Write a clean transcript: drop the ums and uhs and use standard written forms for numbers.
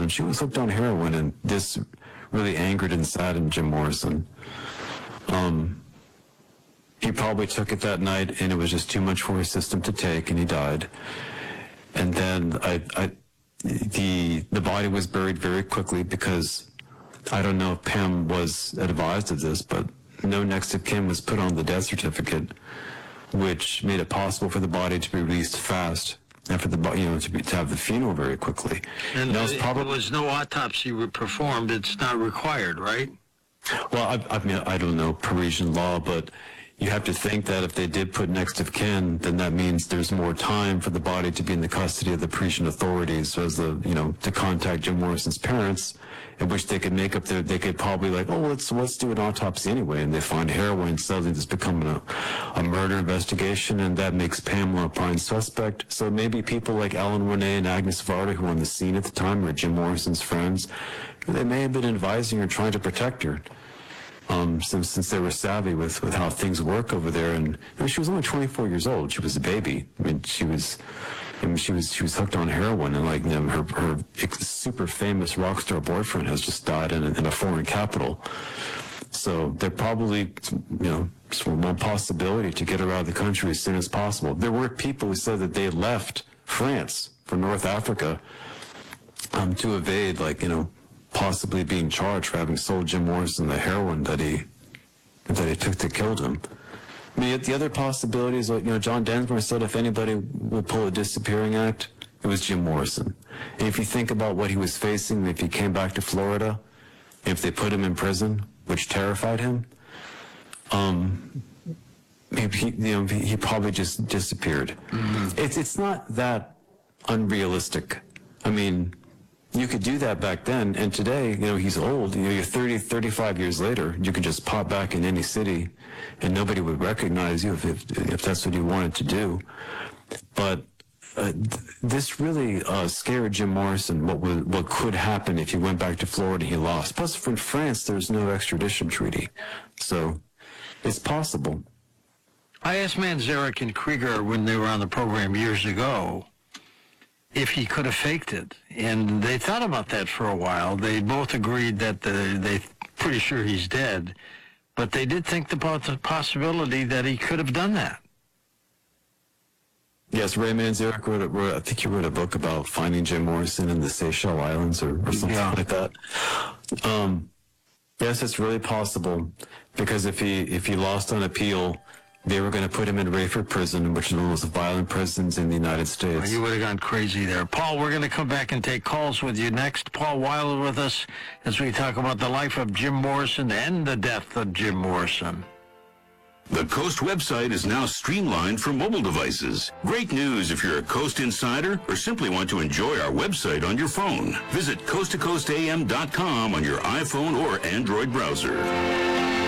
and she was hooked on heroin, and this really angered and saddened Jim Morrison. He probably took it that night, and it was just too much for his system to take, and he died. And then the body was buried very quickly, because I don't know if Pam was advised of this, but no next of kin was put on the death certificate, which made it possible for the body to be released fast, and for the to have the funeral very quickly. And there was no autopsy performed. It's not required, right? Well, I don't know Parisian law, but you have to think that if they did put next of kin, then that means there's more time for the body to be in the custody of the Parisian authorities, so as to contact Jim Morrison's parents, in which they could make up they could probably let's do an autopsy anyway, and they find heroin. Suddenly there's becoming a murder investigation, and that makes Pamela a prime suspect. So maybe people like Ellen Renee and Agnes Varda, who were on the scene at the time, were Jim Morrison's friends. They may have been advising her, trying to protect her. Since they were savvy with how things work over there, and she was only 24 years old. She was a baby. She was hooked on heroin, and her super famous rock star boyfriend has just died in a foreign capital. So they're probably one possibility to get her out of the country as soon as possible. There were people who said that they left France for North Africa to evade possibly being charged for having sold Jim Morrison the heroin that he took that killed him. I mean, the other possibility is, John Densmore said if anybody will pull a disappearing act, it was Jim Morrison. And if you think about what he was facing, if he came back to Florida, if they put him in prison, which terrified him, he probably just disappeared. Mm-hmm. It's not that unrealistic. I mean, you could do that back then, and today, he's old. You're 30, 35 years later, you could just pop back in any city, and nobody would recognize you if that's what you wanted to do. But this really scared Jim Morrison, what could happen if he went back to Florida and he lost. Plus, from France, there's no extradition treaty, so it's possible. I asked Manzarek and Krieger when they were on the program years ago if he could have faked it, and they thought about that for a while. They both agreed that they're pretty sure he's dead, but they did think about the possibility that he could have done that. Yes, Ray Manzarek I think he wrote a book about finding Jim Morrison in the Seychelles Islands or something like that. Yes, it's really possible, because if he lost on appeal, they were going to put him in Rayford Prison, which is one of the most violent prisons in the United States. Well, you would have gone crazy there. Paul, we're going to come back and take calls with you next. Paul Weiler with us as we talk about the life of Jim Morrison and the death of Jim Morrison. The Coast website is now streamlined for mobile devices. Great news if you're a Coast insider or simply want to enjoy our website on your phone. Visit coasttocoastam.com on your iPhone or Android browser.